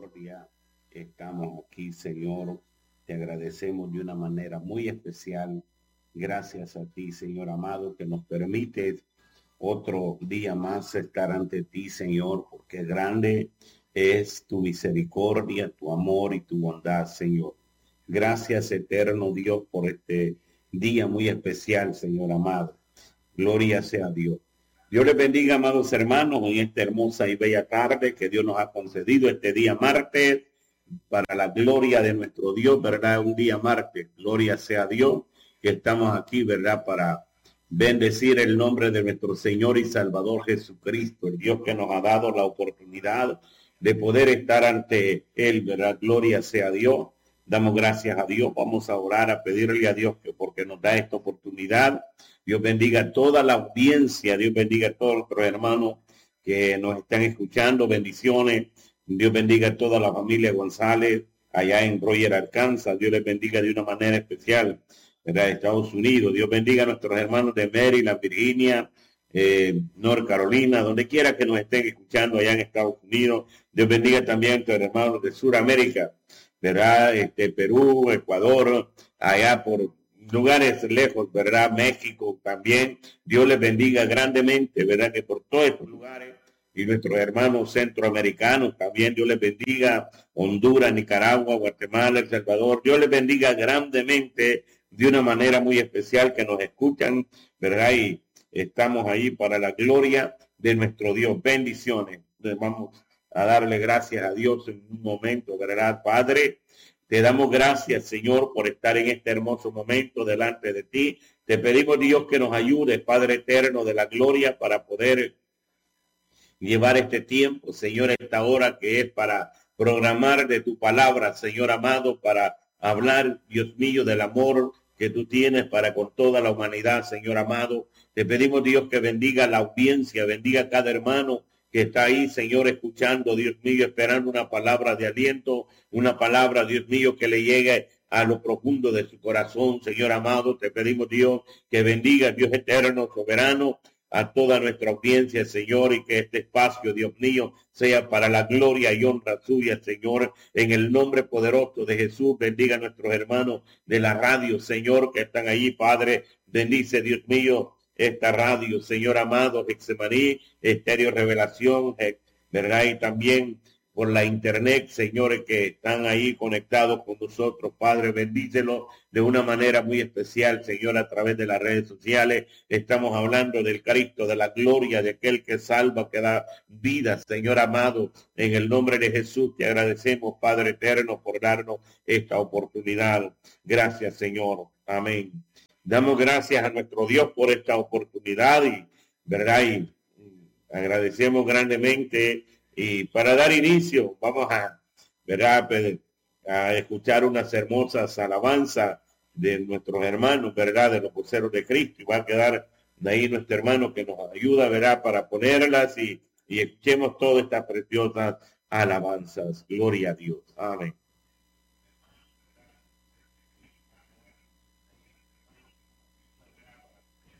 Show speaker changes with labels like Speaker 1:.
Speaker 1: misericordia. Estamos aquí, Señor. Te agradecemos de una manera muy especial. Gracias a ti, Señor amado, que nos permites otro día más estar ante ti, Señor, porque grande es tu misericordia, tu amor y tu bondad, Señor. Gracias, eterno Dios, por este día muy especial, Señor amado. Gloria sea a Dios. Dios les bendiga, amados hermanos, en esta hermosa y bella tarde que Dios nos ha concedido este día martes, para la gloria de nuestro Dios, ¿verdad? Un día martes, gloria sea a Dios, que estamos aquí, ¿verdad? Para bendecir el nombre de nuestro Señor y Salvador Jesucristo, el Dios que nos ha dado la oportunidad de poder estar ante Él, ¿verdad? Gloria sea a Dios. Damos gracias a Dios, vamos a orar, a pedirle a Dios que porque nos da esta oportunidad. Dios bendiga a toda la audiencia, Dios bendiga a todos nuestros hermanos que nos están escuchando, bendiciones. Dios bendiga a toda la familia González allá en Roger, Arkansas. Dios les bendiga de una manera especial, ¿verdad? Estados Unidos. Dios bendiga a nuestros hermanos de Maryland, Virginia, North Carolina, donde quiera que nos estén escuchando allá en Estados Unidos. Dios bendiga también a nuestros hermanos de Sudamérica, ¿verdad? Perú, Ecuador, allá por lugares lejos, ¿verdad? México también. Dios les bendiga grandemente, ¿verdad? Que por todos estos lugares y nuestros hermanos centroamericanos también, Dios les bendiga. Honduras, Nicaragua, Guatemala, El Salvador. Dios les bendiga grandemente de una manera muy especial que nos escuchan, ¿verdad? Y estamos ahí para la gloria de nuestro Dios. Bendiciones. Entonces vamos a darle gracias a Dios en un momento, ¿verdad? Padre, te damos gracias, Señor, por estar en este hermoso momento delante de ti. Te pedimos, Dios, que nos ayude, Padre eterno de la gloria, para poder llevar este tiempo, Señor, esta hora que es para programar de tu palabra, Señor amado, para hablar, Dios mío, del amor que tú tienes para con toda la humanidad, Señor amado. Te pedimos, Dios, que bendiga la audiencia, bendiga a cada hermano que está ahí, Señor, escuchando, Dios mío, esperando una palabra de aliento, una palabra, Dios mío, que le llegue a lo profundo de su corazón, Señor amado. Te pedimos, Dios, que bendiga, Dios eterno, soberano, a toda nuestra audiencia, Señor, y que este espacio, Dios mío, sea para la gloria y honra suya, Señor, en el nombre poderoso de Jesús. Bendiga a nuestros hermanos de la radio, Señor, que están allí, Padre. Bendice, Dios mío, esta radio, Señor amado, Hexemaní, Estéreo Revelación, ¿verdad? Y también por la internet, señores, que están ahí conectados con nosotros, Padre, bendícelo de una manera muy especial, Señor, a través de las redes sociales. Estamos hablando del Cristo, de la gloria, de aquel que salva, que da vida, Señor amado. En el nombre de Jesús te agradecemos, Padre eterno, por darnos esta oportunidad. Gracias, Señor. Amén. Damos gracias a nuestro Dios por esta oportunidad y, ¿verdad? Y agradecemos grandemente. Y para dar inicio, vamos a, ¿verdad?, a escuchar unas hermosas alabanzas de nuestros hermanos, ¿verdad?, de los voceros de Cristo. Y va a quedar de ahí nuestro hermano que nos ayuda, ¿verdad?, para ponerlas y escuchemos todas estas preciosas alabanzas. Gloria a Dios. Amén.